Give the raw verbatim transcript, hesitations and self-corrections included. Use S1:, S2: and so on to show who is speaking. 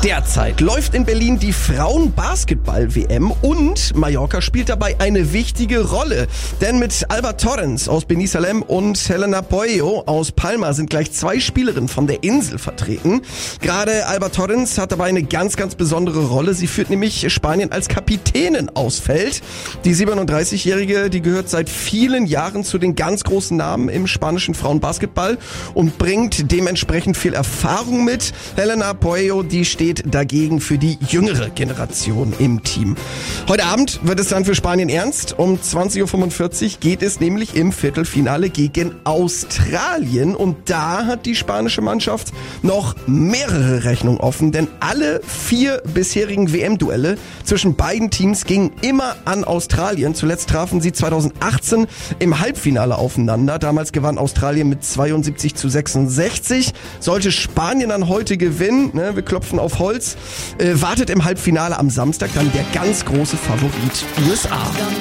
S1: Derzeit läuft in Berlin die Frauen-Basketball-W M und Mallorca spielt dabei eine wichtige Rolle. Denn mit Alba Torrens aus Benisalem und Helena Pueyo aus Palma sind gleich zwei Spielerinnen von der Insel vertreten. Gerade Alba Torrens hat dabei eine ganz, ganz besondere Rolle. Sie führt nämlich Spanien als Kapitänin aufs Feld. Die siebenunddreißigjährige, die gehört seit vielen Jahren zu den ganz großen Namen im spanischen Frauenbasketball und bringt dementsprechend viel Erfahrung mit. Helena Pueyo, die steht dagegen für die jüngere Generation im Team. Heute Abend wird es dann für Spanien ernst. Um zwanzig Uhr fünfundvierzig geht es nämlich im Viertelfinale gegen Australien. Und da hat die spanische Mannschaft noch mehrere Rechnungen offen, denn alle vier bisherigen W M-Duelle zwischen beiden Teams gingen immer an Australien. Zuletzt trafen sie zweitausendachtzehn im Halbfinale aufeinander. Damals gewann Australien mit zweiundsiebzig zu sechsundsechzig. Sollte Spanien dann heute gewinnen, ne, wir klopfen auf Holz, äh, wartet im Halbfinale am Samstag dann der ganz große Favorit U S A.